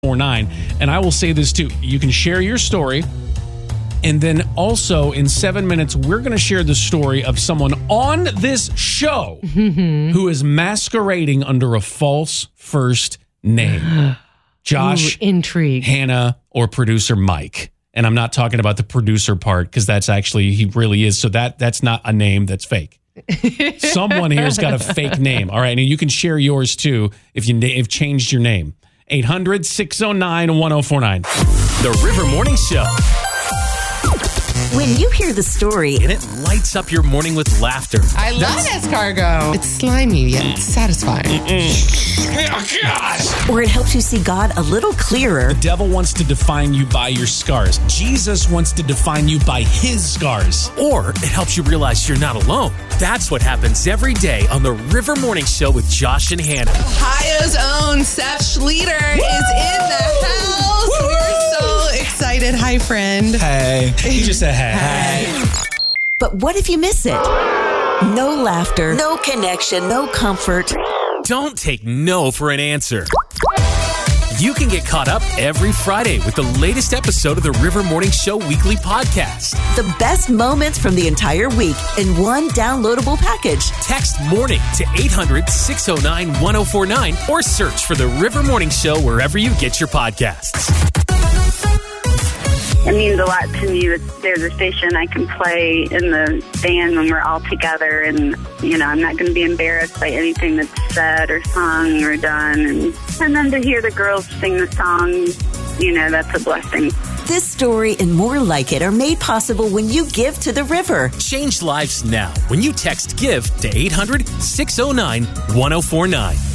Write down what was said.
1049. And I will say this too. You can share your story. And then also in 7 minutes, we're going to share the story of someone on this show who is masquerading under a false first name. Josh, intrigue, Hannah, or producer Mike. And I'm not talking about the producer part because that's actually, he really is. So that's not a name that's fake. Someone here's got a fake name. All right. And you can share yours too if you've changed your name. 800-609-1049. The River Morning Show. When you hear the story, And it lights up your morning with laughter. I love escargot. It's slimy yet satisfying. Oh, gosh. or it helps you see God a little clearer, The devil wants to define you by your scars. Jesus wants to define you by his scars. Or it helps you realize you're not alone. That's what happens every day on the River Morning Show with Josh and Hannah. Ohio's own Seth Schleter is in the house. We're so excited. Hi, friend. Hey. He just said, hey. but what if you miss it? No laughter, no connection, no comfort. Don't take no for an answer. You can get caught up every Friday with the latest episode of the River Morning Show weekly podcast. The best moments from the entire week in one downloadable package. Text morning to 800-609-1049 or search for the River Morning Show wherever you get your podcasts. It means a lot to me that there's a station I can play in the band when we're all together, and I'm not going to be embarrassed by anything that's said or sung or done, and then to hear the girls sing the song, that's a blessing. This story and more like it are made possible when you give to the river. Change lives now when you text GIVE to 800-609-1049.